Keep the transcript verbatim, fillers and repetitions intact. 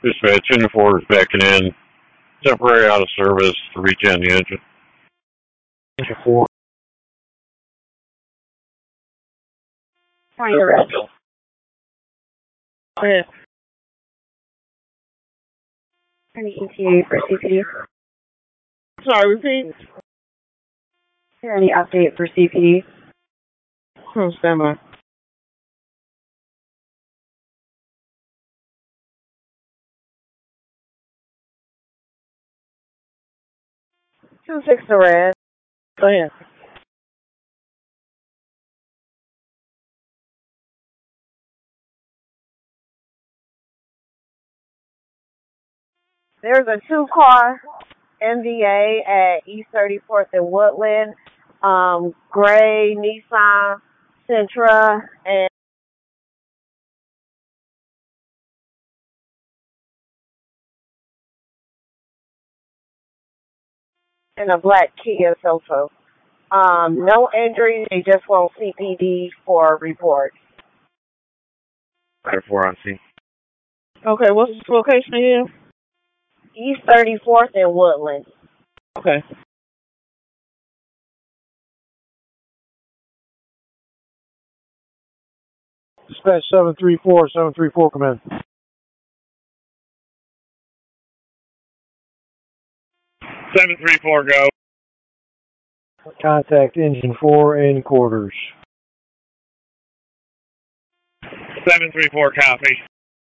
Dispatch, Engine four is backing in. Temporary out of service to regen the engine. Engine four. Find the rest. Go ahead. Any E T A for C P D? Sorry, repeat. Is there any update for C P D? Hmm, stand by. two six to red. Go ahead. There's a two-car N V A at East thirty-fourth and Woodland. Um, gray Nissan Sentra and and a black Kia Seltos. Um, no injuries. They just want C P D for report. four on scene. Okay, what's the location again? East thirty-fourth and Woodland. Okay. Dispatch seven three four, seven three four, come in. seven three four, go. Contact engine four in quarters. seven three four, copy.